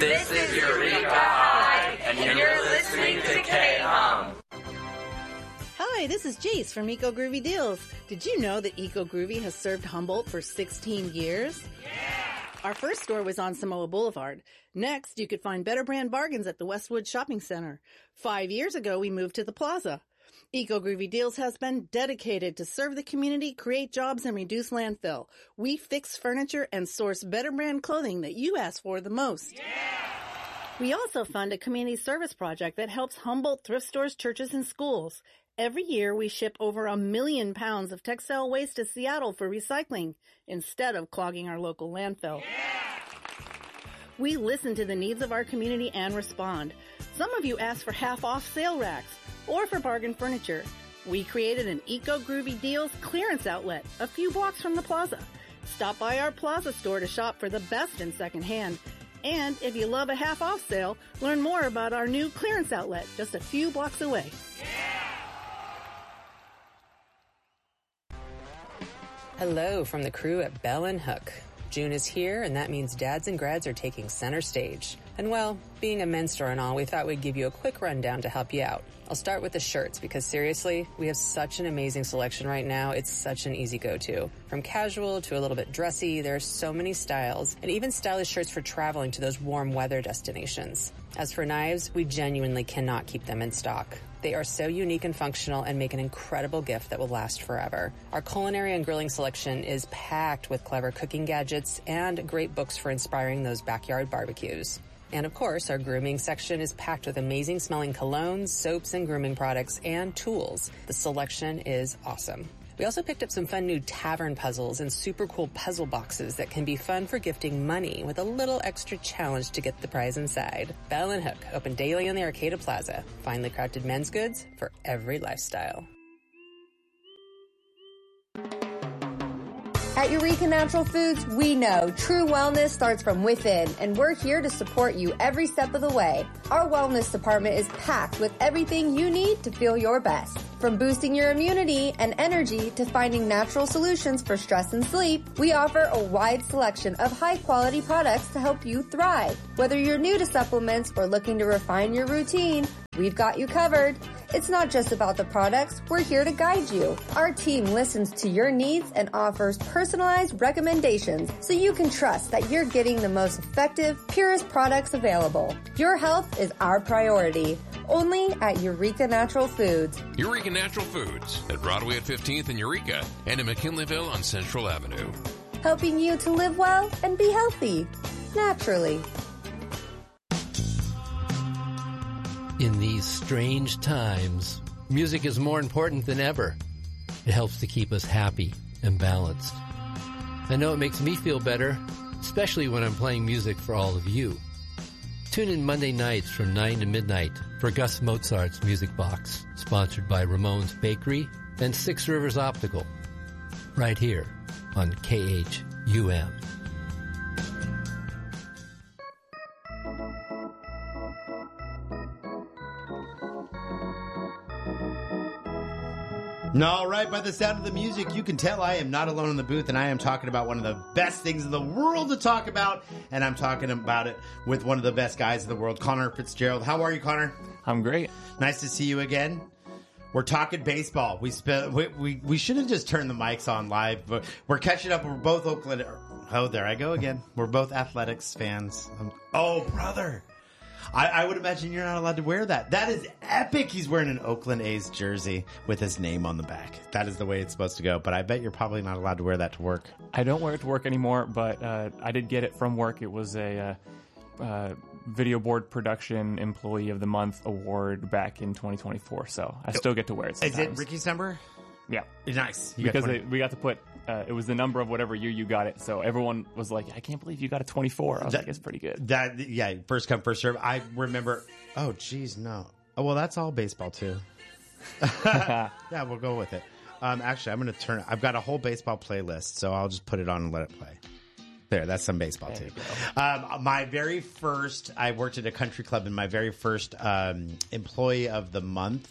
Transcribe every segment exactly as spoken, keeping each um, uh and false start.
This is Eureka High, and you're listening to K-Hum. Hi, this is Jace from Eco Groovy Deals. Did you know that Eco Groovy has served Humboldt for sixteen years? Yeah! Our first store was on Samoa Boulevard. Next, you could find better brand bargains at the Westwood Shopping Center. Five years ago, we moved to the Plaza. Eco Groovy Deals has been dedicated to serve the community, create jobs, and reduce landfill. We fix furniture and source better brand clothing that you ask for the most. Yeah! We also fund a community service project that helps Humboldt thrift stores, churches, and schools. Every year, we ship over a million pounds of textile waste to Seattle for recycling instead of clogging our local landfill. Yeah! We listen to the needs of our community and respond. Some of you ask for half-off sale racks or for bargain furniture. We created an Eco Groovy Deals clearance outlet a few blocks from the Plaza. Stop by our Plaza store to shop for the best in secondhand. And if you love a half-off sale, learn more about our new clearance outlet just a few blocks away. Yeah! Hello from the crew at Bell and Hook. June is here, and that means dads and grads are taking center stage. And well, being a men's store and all, we thought we'd give you a quick rundown to help you out. I'll start with the shirts, because seriously, we have such an amazing selection right now. It's such an easy go-to. From casual to a little bit dressy, there are so many styles, and even stylish shirts for traveling to those warm weather destinations. As for knives, we genuinely cannot keep them in stock. They are so unique and functional and make an incredible gift that will last forever. Our culinary and grilling selection is packed with clever cooking gadgets and great books for inspiring those backyard barbecues. And of course, our grooming section is packed with amazing smelling colognes, soaps, and grooming products and tools. The selection is awesome. We also picked up some fun new tavern puzzles and super cool puzzle boxes that can be fun for gifting money with a little extra challenge to get the prize inside. Bell and Hook, open daily on the Arcata Plaza. Finely crafted men's goods for every lifestyle. At Eureka Natural Foods, we know true wellness starts from within, and we're here to support you every step of the way. Our wellness department is packed with everything you need to feel your best. From boosting your immunity and energy to finding natural solutions for stress and sleep, we offer a wide selection of high-quality products to help you thrive. Whether you're new to supplements or looking to refine your routine, we've got you covered. It's not just about the products, we're here to guide you. Our team listens to your needs and offers personalized recommendations so you can trust that you're getting the most effective, purest products available. Your health is our priority. Only at Eureka Natural Foods. Eureka Natural Foods at Broadway at fifteenth in Eureka and in McKinleyville on Central Avenue. Helping you to live well and be healthy. Naturally. In these strange times, music is more important than ever. It helps to keep us happy and balanced. I know it makes me feel better, especially when I'm playing music for all of you. Tune in Monday nights from nine to midnight for Gus Mozart's Music Box, sponsored by Ramon's Bakery and Six Rivers Optical, right here on K H U M. All right, by the sound of the music, you can tell I am not alone in the booth, and I am talking about one of the best things in the world to talk about, and I'm talking about it with one of the best guys in the world, Connor Fitzgerald. How are you, Connor? I'm great. Nice to see you again. We're talking baseball. We spe- we, we we should have just turned the mics on live, but we're catching up. We're both Oakland. Oh, there I go again. We're both athletics fans. Um, oh, brother. I, I would imagine you're not allowed to wear that. That is epic. He's wearing an Oakland A's jersey with his name on the back. That is the way it's supposed to go. But I bet you're probably not allowed to wear that to work. I don't wear it to work anymore, but uh, I did get it from work. It was a uh, uh, Video Board Production Employee of the Month award back in twenty twenty-four. So I still get to wear it sometimes. Is it Ricky's number? Yeah. Nice. You because they, we got to put, uh, it was the number of whatever year you got it. So everyone was like, I can't believe you got a twenty-four. I was that, like, it's pretty good. That Yeah, first come, first serve. I remember, oh, geez, no. Oh, well, that's all baseball, too. Yeah, we'll go with it. Um, actually, I'm going to turn, I've got a whole baseball playlist, so I'll just put it on and let it play. There, that's some baseball, too. Um, my very first, I worked at a country club, and my very first um, employee of the month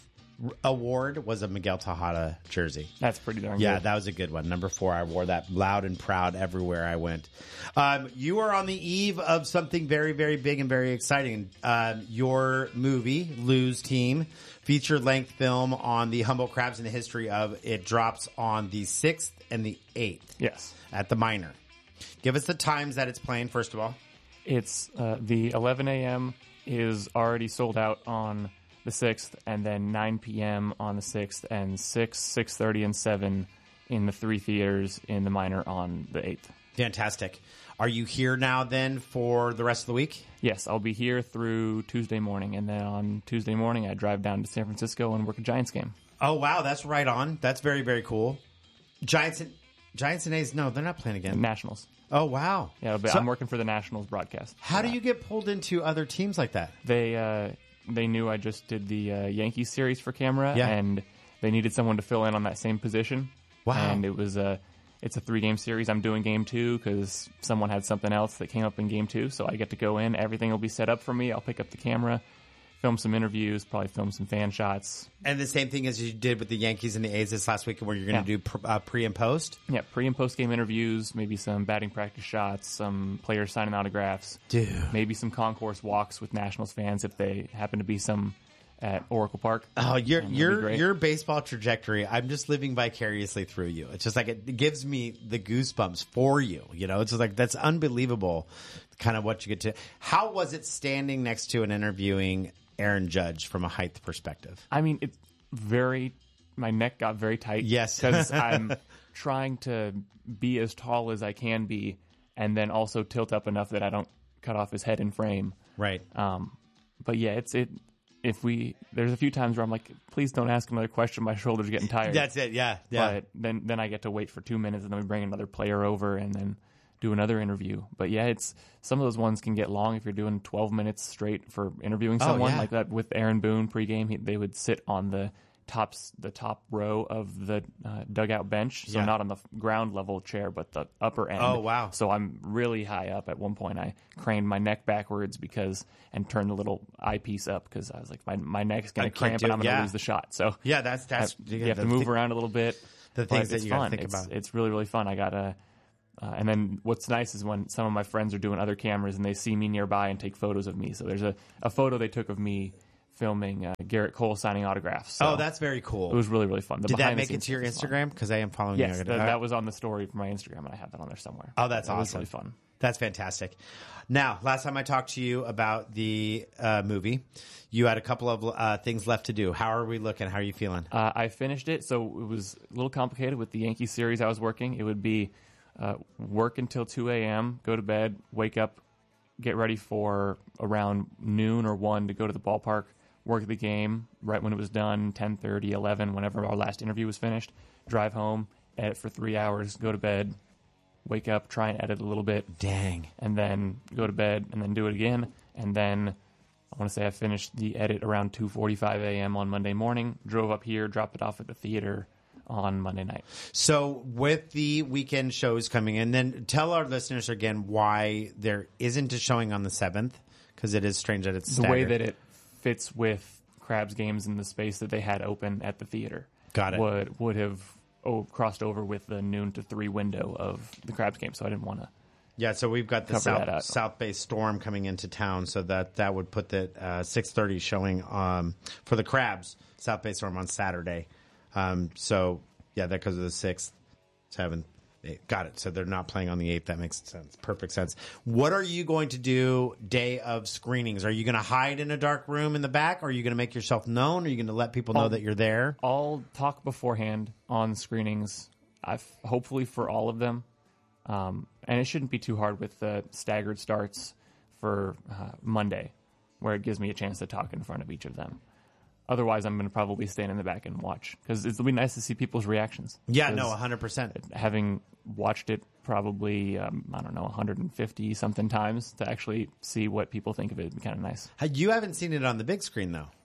award was a Miguel Tejada jersey. That's pretty darn Yeah, good. that was a good one. Number four, I wore that loud and proud everywhere I went. Um, you are on the eve of something very, very big and very exciting. Um, your movie, Lose Team, feature-length film on the Humboldt Crabs and the history of it, drops on the sixth and the eighth. Yes. At the Minor. Give us the times that it's playing, first of all. It's uh, the eleven a.m. is already sold out on the sixth, and then nine p.m. on the sixth, and six, six thirty, and seven in the three theaters in the Minor on the eighth. Fantastic. Are you here now then for the rest of the week? Yes, I'll be here through Tuesday morning, and then on Tuesday morning I drive down to San Francisco and work a Giants game. Oh, wow. That's right on. That's very, very cool. Giants and, Giants and A's, no, they're not playing again. Nationals. Oh, wow. Yeah, but So- I'm working for the Nationals broadcast. How do you get pulled into other teams like that? They uh, they knew I just did the uh, Yankees series for camera, Yeah. and they needed someone to fill in on that same position. Wow. And it was a it's a three game series. I'm doing game two because someone had something else that came up in game two, so I get to go in. Everything will be set up for me. I'll pick up the camera, film some interviews, probably film some fan shots. And the same thing as you did with the Yankees and the A's this last weekend where you're going to Yeah. do pr- uh, pre and post? Yeah, pre and post game interviews, maybe some batting practice shots, some players signing autographs, Dude. maybe some concourse walks with Nationals fans if they happen to be some at Oracle Park. Oh, your And that'd be your great. your baseball trajectory, I'm just living vicariously through you. It's just like it gives me the goosebumps for you. You know, it's just like that's unbelievable kind of what you get to. How was it standing next to and interviewing Aaron Judge from a height perspective? I mean, it's very. My neck got very tight. Yes. because I'm trying to be as tall as I can be, and then also tilt up enough that I don't cut off his head in frame. Right. Um, but yeah, it's it. If we there's a few times where I'm like, please don't ask another question. My shoulder's getting tired. That's it. Yeah. Yeah. But then then I get to wait for two minutes, and then we bring another player over, and then do another interview. But yeah, it's some of those ones can get long if you're doing twelve minutes straight for interviewing Oh, someone yeah. like that. With Aaron Boone pregame, he, they would sit on the tops the top row of the uh, dugout bench, so Yeah. not on the ground level chair, but the upper end. Oh, wow. So I'm really high up. At one point, I craned my neck backwards because and turned the little eyepiece up because I was like, my my neck's I gonna can't cramp do- and I'm gonna yeah. lose the shot. So Yeah, that's that's I- you have the to move thi- around a little bit. the things but that it's you gotta fun. think it's, about. It's really really fun. I got a, uh, and then what's nice is when some of my friends are doing other cameras and they see me nearby and take photos of me. So there's a, a photo they took of me filming uh, Garrett Cole signing autographs. So Oh, that's very cool. it was really really fun. The Did that behind the make it scenes to your stuff is fun. Instagram? Because I am following Yes, you. that, that was on the story for my Instagram, and I have that on there somewhere. Oh, that's It was awesome. really fun. That's fantastic. Now, last time I talked to you about the uh, movie, you had a couple of uh, things left to do. How are we looking? How are you feeling? Uh, I finished it, so it was a little complicated with the Yankee series I was working. It would be uh, work until two a.m., go to bed, wake up, get ready for around noon or one to go to the ballpark, work the game right when it was done, ten thirty, eleven, whenever our last interview was finished, drive home, edit for three hours, go to bed, wake up, try and edit a little bit, Dang. and then go to bed and then do it again. And then I want to say I finished the edit around two forty-five a.m. on Monday morning, drove up here, dropped it off at the theater on Monday night. So, with the weekend shows coming in, then tell our listeners again why there isn't a showing on the seventh, because it is strange that it's The way staggered. that it fits with Crabs games in the space that they had open at the theater. Got it. Would, would have oh, crossed over with the noon to three window of the Crabs game, so I didn't want to. Yeah, so we've got the Cover that South, up. South Bay Storm coming into town, so that, that would put the uh, six thirty showing um, for the Crabs, South Bay Storm on Saturday. Um, so, yeah, that goes to the sixth, seventh, eighth. Got it. So they're not playing on the eighth. That makes sense. Perfect sense. What are you going to do day of screenings? Are you going to hide in a dark room in the back? Or are you going to make yourself known? Are you going to let people know I'll- that you're there? I'll talk beforehand on screenings, I've, hopefully for all of them. Um, and it shouldn't be too hard with the staggered starts for uh, Monday, where it gives me a chance to talk in front of each of them. Otherwise, I'm going to probably stand in the back and watch, because it'll be nice to see people's reactions. Yeah, no, 'Cause one hundred percent. having watched it probably, um, I don't know, one hundred fifty something times, to actually see what people think of it would be kind of nice. You haven't seen it on the big screen, though.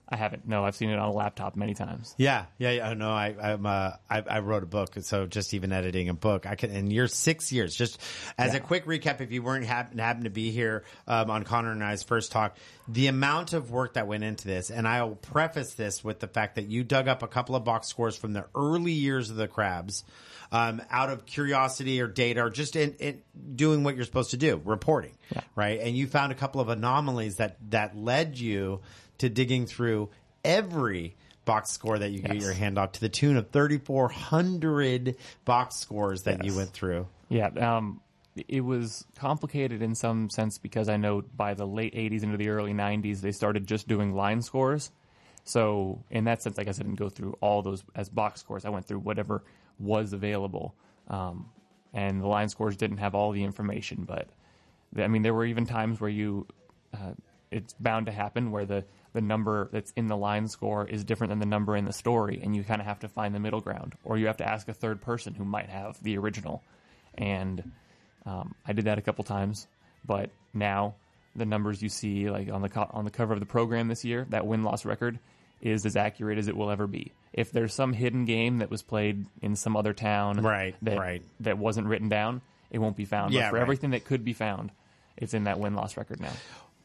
I haven't. No, I've seen it on a laptop many times. Yeah, yeah, yeah. No, I, I'm, uh, I, I wrote a book, so just even editing a book, I can. And you're six years. Just as Yeah. a quick recap, if you weren't happen happen to be here um, on Connor and I's first talk, the amount of work that went into this, and I'll preface this with the fact that you dug up a couple of box scores from the early years of the Crabs, um, out of curiosity or data, or just in, in doing what you're supposed to do, reporting, Yeah. right? And you found a couple of anomalies that that led you to digging through every box score that you get Yes. your hand off, to the tune of thirty-four hundred box scores that you Yes. went through. Yeah, um, it was complicated in some sense because I know by the late eighties into the early nineties, they started just doing line scores. So in that sense, I guess I didn't go through all those as box scores. I went through whatever was available. Um, and the line scores didn't have all the information, but I mean, there were even times where you, uh, it's bound to happen where the, the number that's in the line score is different than the number in the story, and you kind of have to find the middle ground, or you have to ask a third person who might have the original. And um, I did that a couple times, but now the numbers you see like on the co- on the cover of the program this year, that win-loss record is as accurate as it will ever be. If there's some hidden game that was played in some other town Right, that, right. that wasn't written down, it won't be found. Yeah, but for right. everything that could be found, it's in that win-loss record now.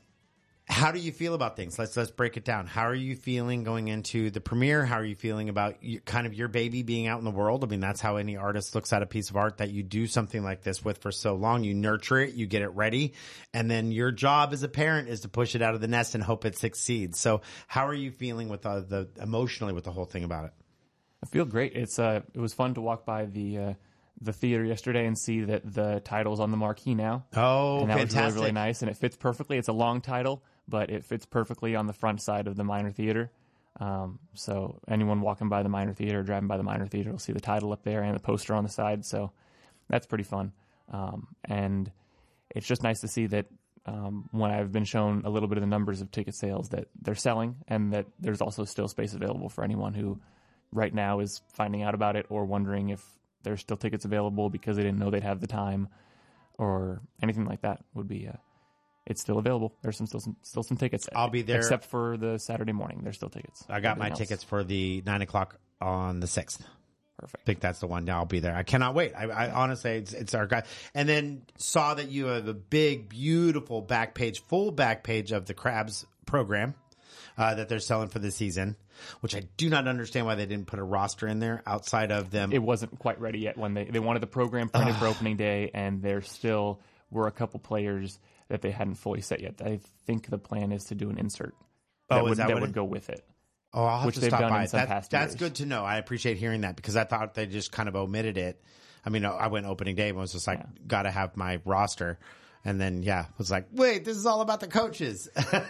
How do you feel about things? Let's let's break it down. How are you feeling going into the premiere? How are you feeling about you, kind of your baby being out in the world? I mean, that's how any artist looks at a piece of art that you do something like this with for so long. You nurture it, you get it ready, and then your job as a parent is to push it out of the nest and hope it succeeds. So, how are you feeling with the, the emotionally with the whole thing about it? I feel great. It's uh, it was fun to walk by the uh, the theater yesterday and see that the title's on the marquee now. Oh, and that fantastic! was really, really nice, and it fits perfectly. It's a long title, but it fits perfectly on the front side of the minor theater. Um, so anyone walking by the minor theater, or driving by the minor theater, will see the title up there and the poster on the side. So that's pretty fun. Um, and it's just nice to see that um, when I've been shown a little bit of the numbers of ticket sales, that they're selling, and that there's also still space available for anyone who right now is finding out about it or wondering if there's still tickets available because they didn't know they'd have the time or anything like that. Would be uh, it's still available. There's some still some still some tickets. I'll be there. Except for the Saturday morning. There's still tickets. I got Everything my else. tickets for the nine o'clock on the sixth. Perfect. I think that's the one. Now I'll be there. I cannot wait. I, I honestly, it's, it's our guy. And then saw that you have a big, beautiful back page, full back page of the Crabs program uh, that they're selling for the season, which I do not understand why they didn't put a roster in there outside of them. It wasn't quite ready yet when they, they wanted the program printed for opening day, and there still were a couple players that they hadn't fully set yet. I think the plan is to do an insert that Oh, is would, that that what would it- go with it. Oh, I'll have which to they've stop done by. in some That- past that's years. good to know. I appreciate hearing that because I thought they just kind of omitted it. I mean, I went opening day and was just like, Yeah. got to have my roster. And then, yeah, was like, wait, this is all about the coaches.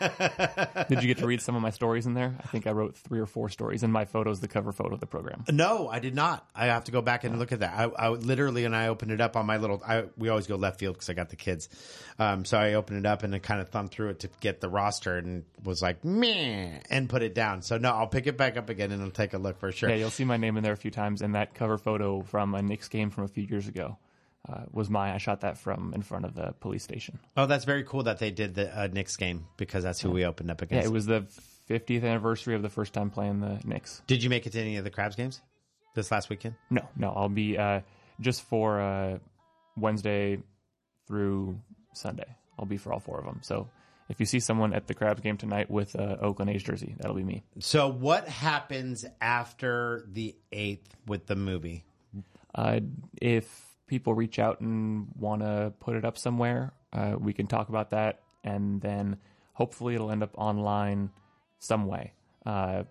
Did you get to read some of my stories in there? I think I wrote three or four stories, and my photo's the cover photo of the program. No, I did not. I have to go back and look at that. I, I literally, and I opened it up on my little, I, we always go left field because I got the kids. Um, so I opened it up and I kind of thumbed through it to get the roster and was like, meh, and put it down. So no, I'll pick it back up again and I'll take a look for sure. Yeah, you'll see my name in there a few times, and that cover photo from a Knicks game from a few years ago uh, was mine. I shot that from in front of the police station. Oh, that's very cool that they did the uh, Knicks game because that's who we opened up Yeah, against. it was the fiftieth anniversary of the first time playing the Knicks. Did you make it to any of the Crabs games this last weekend? No, no, I'll be uh, just for uh, Wednesday through Sunday. I'll be for all four of them. So if you see someone at the Crabs game tonight with a Oakland A's jersey, that'll be me. So what happens after the eighth with the movie? Uh, if people reach out and want to put it up somewhere, uh, we can talk about that, and then hopefully it'll end up online some way. Uh,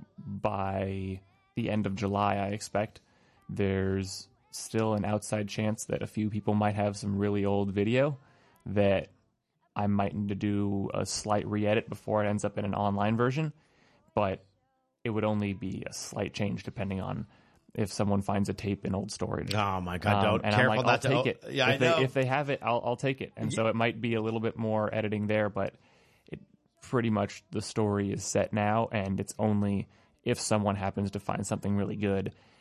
by the end of July, I expect. There's still an outside chance that a few people might have some really old video that I might need to do a slight re-edit before it ends up in an online version, but it would only be a slight change depending on if someone finds a tape in old storage. Oh my God! Um, Don't and careful I'm like, not I'll to. take it. Yeah, if I know. They, if they have it, I'll, I'll take it. And so it might be a little bit more editing there, but it pretty much the story is set now, and it's only if someone happens to find something really good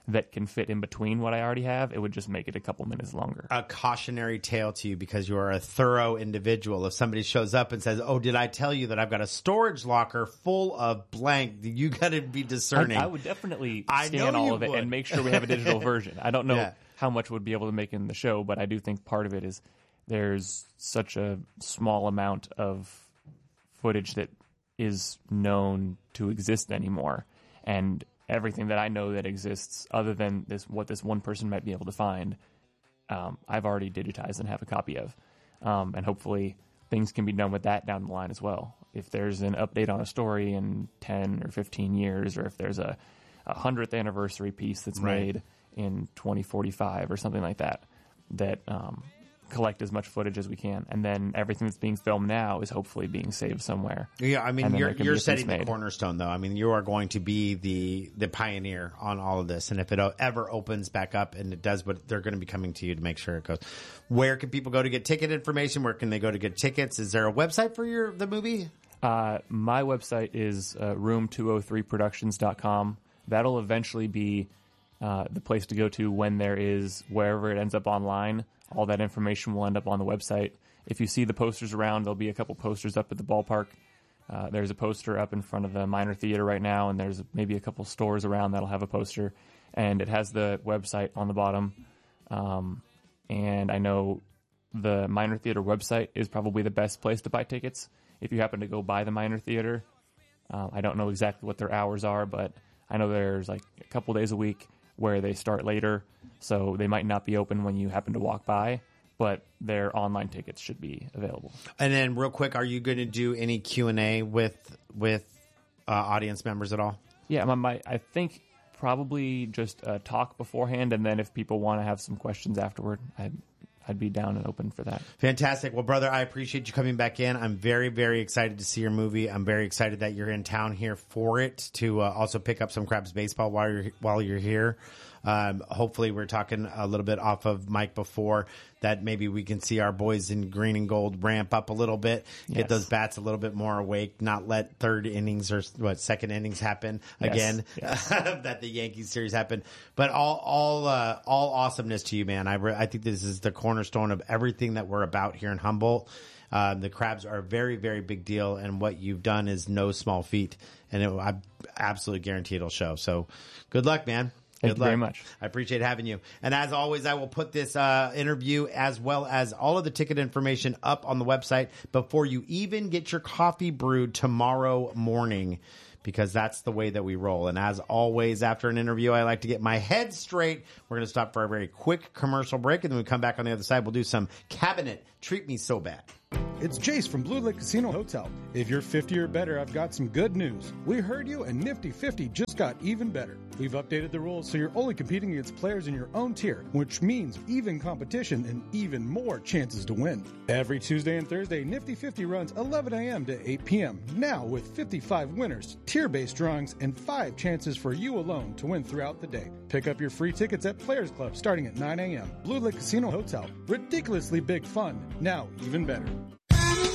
that can fit in between what I already have, it would just make it a couple minutes longer. A cautionary tale to you because you are a thorough individual. If somebody shows up and says, oh, did I tell you that I've got a storage locker full of blank, you got to be discerning. I, I would definitely I scan know all you of it would. and make sure we have a digital version. I don't know Yeah. how much would be able to make in the show, but I do think part of it is there's such a small amount of footage that is known to exist anymore. And everything that I know that exists, other than this, what this one person might be able to find, um, I've already digitized and have a copy of. Um, and hopefully things can be done with that down the line as well. If there's an update on a story in ten or fifteen years, or if there's a, a hundredth anniversary piece that's Right. made in twenty forty-five or something like that, that um, collect as much footage as we can. And then everything that's being filmed now is hopefully being saved somewhere. Yeah, I mean, And then you're there can you're be a setting piece the made. cornerstone, though. I mean, you are going to be the the pioneer on all of this, and if it o- ever opens back up and it does, but they're going to be coming to you to make sure it goes. Where can people go to get ticket information? Where can they go to get tickets? Is there a website for your the movie? Uh, my website is uh, room two oh three productions dot com. That'll eventually be uh, the place to go to when there is, wherever it ends up online. All that information will end up on the website. If you see the posters around, there'll be a couple posters up at the ballpark. Uh, there's a poster up in front of the Minor Theater right now, and there's maybe a couple stores around that'll have a poster. And it has the website on the bottom. Um, and I know the Minor Theater website is probably the best place to buy tickets. If you happen to go by the Minor Theater, uh, I don't know exactly what their hours are, but I know there's like a couple days a week where they start later, so they might not be open when you happen to walk by, but their online tickets should be available. And then, real quick, are you going to do any Q and A with with uh, audience members at all? Yeah, my, my, I think probably just uh, talk beforehand, and then if people want to have some questions afterward, I'd, I'd be down and open for that. Fantastic. Well, brother, I appreciate you coming back in. I'm very, very excited to see your movie. I'm very excited that you're in town here for it, to uh, also pick up some Crabs baseball while you're while you're here. Um, hopefully, we're talking a little bit off of Mike before that maybe we can see our boys in green and gold ramp up a little bit, get Yes. those bats a little bit more awake, not let third innings or what second innings happen Yes. again. Yes. That the Yankees series happened, but all all uh, all awesomeness to you, man. I re- I think this is the cornerstone of everything that we're about here in Humboldt. Um, the Crabs are a very, very big deal, and what you've done is no small feat, and it, I absolutely guarantee it'll show. So, good luck, man. Thank Good you very luck. much. I appreciate having you. And as always, I will put this uh, interview as well as all of the ticket information up on the website before you even get your coffee brewed tomorrow morning, because that's the way that we roll. And as always, after an interview, I like to get my head straight. We're going to stop for a very quick commercial break, and then we come back on the other side. We'll do some Cabinet Treat Me So Bad. It's Jace from Blue Lake Casino Hotel. If you're fifty or better, I've got some good news. We heard you, and Nifty fifty just got even better. We've updated the rules so you're only competing against players in your own tier, which means even competition and even more chances to win. Every Tuesday and Thursday, Nifty fifty runs eleven a.m. to eight p.m. Now with fifty-five winners, tier-based drawings, and five chances for you alone to win throughout the day. Pick up your free tickets at Players Club starting at nine a.m. Blue Lake Casino Hotel. Ridiculously big fun. Now even better.